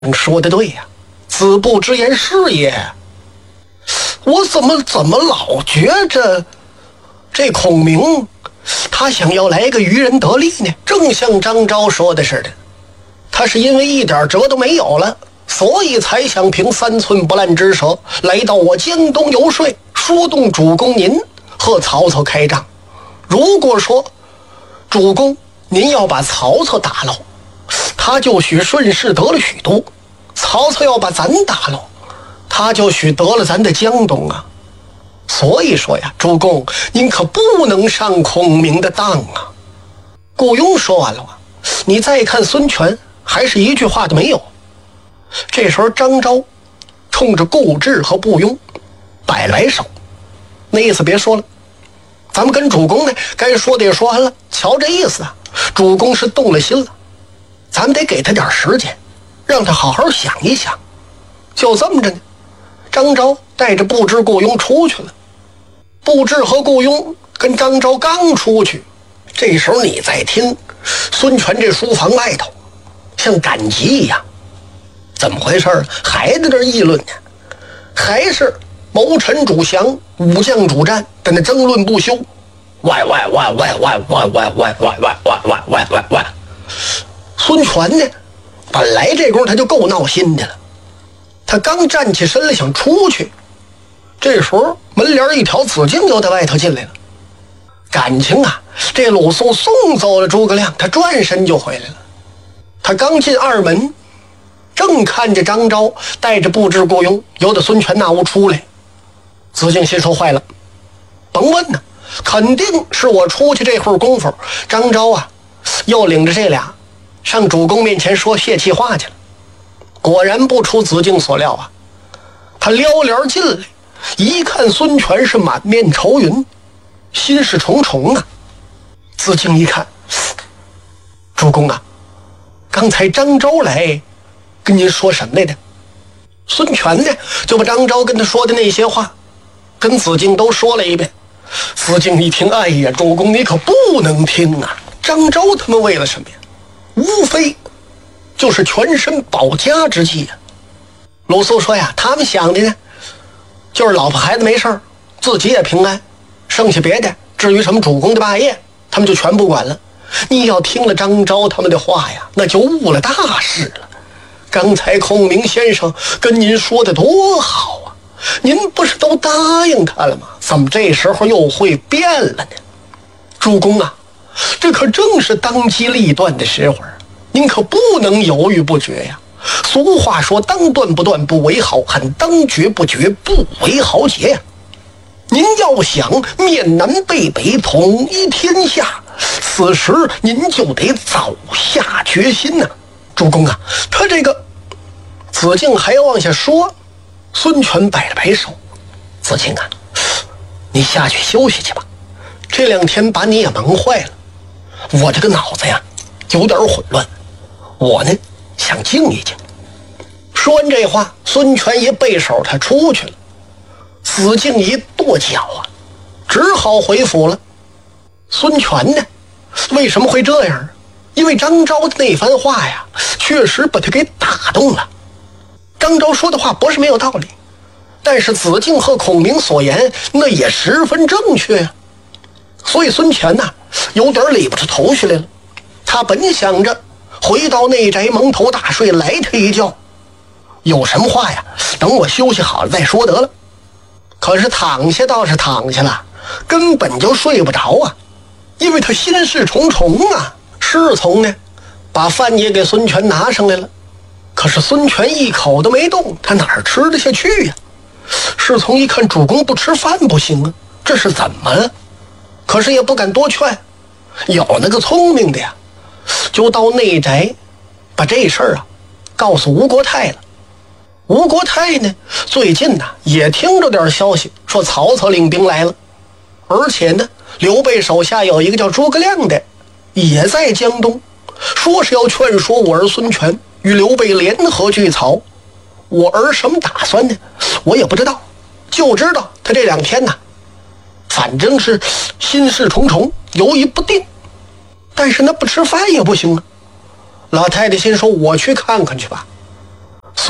说的对呀，子不知言是也。我怎么老觉着这孔明他想要来个渔人得利呢？正像张昭说的似的，他是因为一点辙都没有了，所以才想凭3寸不烂之舌来到我江东游说，说动主公您和曹操开仗。如果说主公您要把曹操打了，他就许顺势得了许都；曹操要把咱打了，他就许得了咱的江东啊。所以说呀，主公您可不能上孔明的当啊。顾雍说完了啊，你再看孙权还是一句话都没有。这时候张昭冲着顾骘和步庸摆了摆手，那意思别说了，咱们跟主公呢该说的也说完了。瞧这意思啊，主公是动了心了，咱们得给他点时间，让他好好想一想。就这么着呢，张昭带着步骘、顾雍出去了。步骘和顾雍跟张昭刚出去，这时候你再听孙权这书房外头像赶集一样，怎么回事呢？还在这议论呢，还是谋臣主降，武将主战在那争论不休。喂！孙权呢，本来这功夫他就够闹心的了，他刚站起身来想出去，这时候门帘一挑，子敬又在外头进来了。感情啊，这鲁肃送走了诸葛亮，他转身就回来了。他刚进二门，正看见张昭带着步骘、顾雍由得孙权那屋出来。子敬心说坏了，甭问呢，肯定是我出去这会儿功夫，张昭啊又领着这俩上主公面前说泄气话去了。果然不出子敬所料啊，他撩帘进来，一看孙权是满面愁云，心事重重啊。子敬一看，主公啊，刚才张昭来跟您说什么来着？孙权呢就把张昭跟他说的那些话跟子敬都说了一遍。子敬一听，哎呀，主公你可不能听啊！张昭他们为了什么呀？无非就是全身保家之计呀。鲁肃说呀，他们想的呢就是老婆孩子没事儿，自己也平安，剩下别的至于什么主公的霸业他们就全不管了。你要听了张昭他们的话呀，那就误了大事了。刚才孔明先生跟您说的多好啊，您不是都答应他了吗？怎么这时候又会变了呢？主公啊，这可正是当机立断的时候啊，您可不能犹豫不决呀。俗话说，当断不断，不为好汉；当决不决，不为豪杰呀。您要想面南背北统一天下，此时您就得早下决心呐。主公啊，他这个子敬还要往下说，孙权摆了摆手，子敬啊，你下去休息去吧，这2天把你也忙坏了，我这个脑子呀有点混乱，我呢想静一静。说完这话，孙权一背手他出去了。子敬一跺脚啊，只好回府了。孙权呢为什么会这样？因为张昭的那番话呀确实把他给打动了。张昭说的话不是没有道理，但是子敬和孔明所言那也十分正确呀。所以孙权呐有点理不出头绪来了。他本想着回到内宅蒙头大睡，来他一觉，有什么话呀等我休息好了再说得了。可是躺下倒是躺下了，根本就睡不着啊，因为他心事重重啊。侍从呢把饭也给孙权拿上来了，可是孙权一口都没动，他哪儿吃得下去呀？侍从一看主公不吃饭不行啊，这是怎么了？可是也不敢多劝，有那个聪明的呀，就到内宅把这事儿啊告诉吴国太了。吴国太呢最近呢也听着点消息，说曹操领兵来了，而且呢刘备手下有一个叫诸葛亮的也在江东，说是要劝说我儿孙权与刘备联合拒曹。我儿什么打算呢我也不知道，就知道他这2天呢反正是心事重重，犹豫不定，但是那不吃饭也不行啊。老太太心说，我去看看去吧。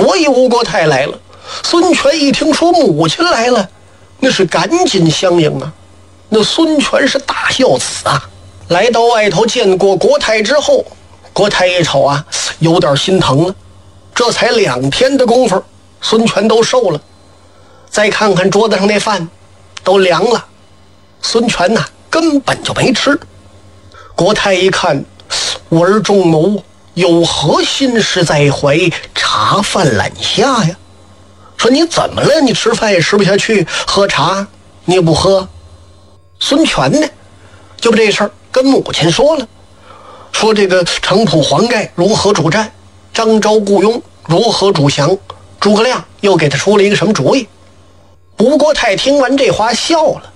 所以吴国太来了。孙权一听说母亲来了，那是赶紧相迎啊。那孙权是大孝子啊，来到外头见过国太之后，国太一瞅啊，有点心疼了。这才2天的功夫，孙权都瘦了。再看看桌子上那饭，都凉了。孙权呐，根本就没吃。国太一看，我儿仲谋有何心事在怀，茶饭揽下呀？说你怎么了？你吃饭也吃不下去，喝茶你也不喝。孙权呢，就把这事儿跟母亲说了，说这个城濮黄盖如何主战，张昭顾雍如何主降，诸葛亮又给他出了一个什么主意。吴国太听完这话笑了，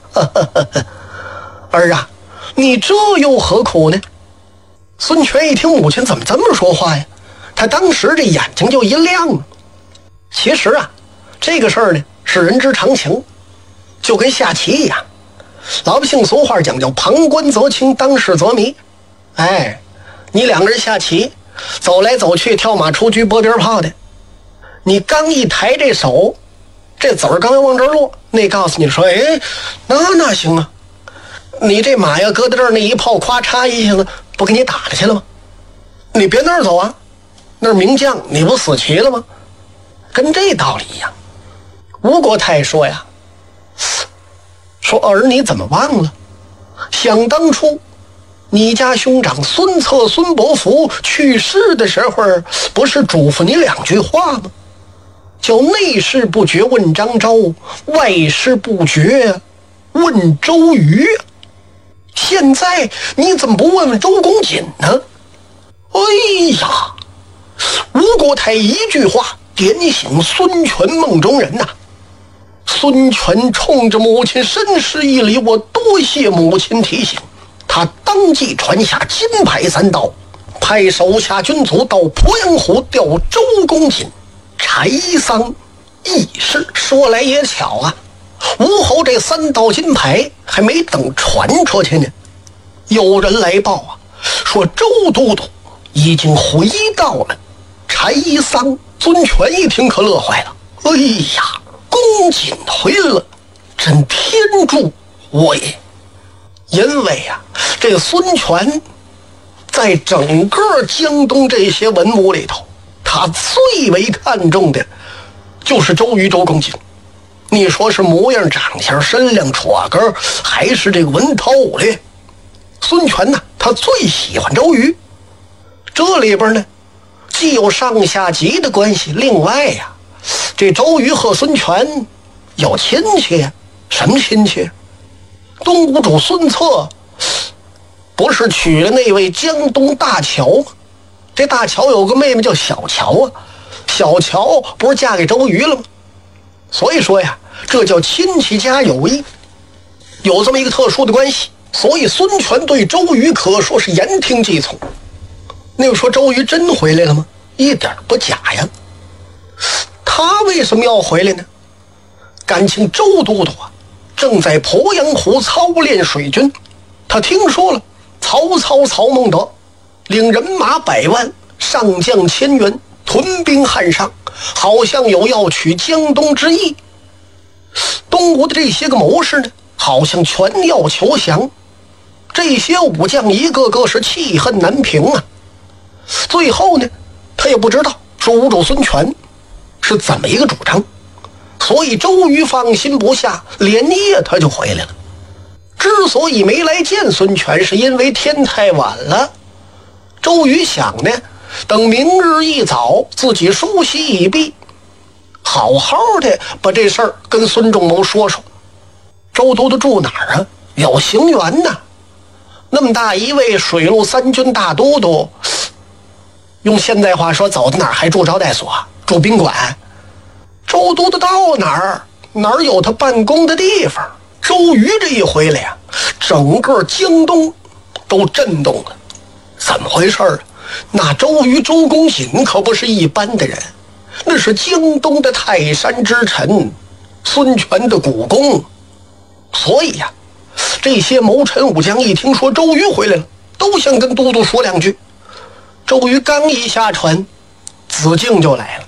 儿啊，你这又何苦呢？孙权一听母亲怎么这么说话呀，他当时这眼睛就一亮了。其实啊，这个事儿呢是人之常情，就跟下棋一样。老百姓俗话讲叫旁观则清，当事则迷。哎，你2个人下棋，走来走去，跳马出车，拨鞭炮的，你刚一抬这手，这子儿刚要往这儿落，那告诉你说，哎，那行啊，你这马要搁在这儿，那一炮咵嚓一下子不给你打下去了吗？你别那儿走啊，那儿名将，你不死棋了吗？跟这道理一样。吴国太说呀，说儿你怎么忘了，想当初你家兄长孙策孙伯符去世的时候，不是嘱咐你2句话吗？叫内事不决问张昭，外事不决问周瑜。现在你怎么不问问周公瑾呢？哎呀，吴国太一句话点醒孙权梦中人呐。孙权冲着母亲深施一礼，我多谢母亲提醒。他当即传下金牌3道，派手下军卒到鄱阳湖调周公瑾、柴桑议事。说来也巧啊，吴侯这3道金牌还没等传出去呢，有人来报啊，说周都督已经回到了柴桑。孙权一听可乐坏了，哎呀，公瑾回来了，真天助我也。因为啊，这个孙权在整个江东这些文武里头，他最为看重的就是周瑜周公瑾。你说是模样长相身量戳根，还是这个文韬武略，孙权呢，他最喜欢周瑜。这里边呢，既有上下级的关系，另外呀，这周瑜和孙权有亲戚。什么亲戚？东吴主孙策不是娶了那位江东大乔吗？这大乔有个妹妹叫小乔啊，小乔不是嫁给周瑜了吗？所以说呀，这叫亲戚家有谊，有这么一个特殊的关系。所以孙权对周瑜可说是言听计从。那个说周瑜真回来了吗？一点不假呀。他为什么要回来呢？感情周都督啊正在鄱阳湖操练水军，他听说了曹操曹孟德领人马100万，上将1000员，屯兵汉上，好像有要取江东之意。东吴的这些个谋士呢，好像全要求降。这些武将一个个是气恨难平啊。最后呢，他也不知道说吴主孙权是怎么一个主张，所以周瑜放心不下，连夜他就回来了。之所以没来见孙权，是因为天太晚了。周瑜想呢，等明日一早自己梳洗已毕，好好的把这事儿跟孙仲谋说说。周都督住哪儿啊？有行辕呢。那么大一位水陆3军大都督，用现代话说，走到哪儿还住招待所，住宾馆。周都督到哪儿有他办公的地方。周瑜这一回来呀，整个江东都震动了。怎么回事啊？那周瑜周公瑾可不是一般的人，那是江东的泰山之臣，孙权的股肱。所以呀，这些谋臣武将一听说周瑜回来了，都想跟都督说2句。周瑜刚一下船，子敬就来了。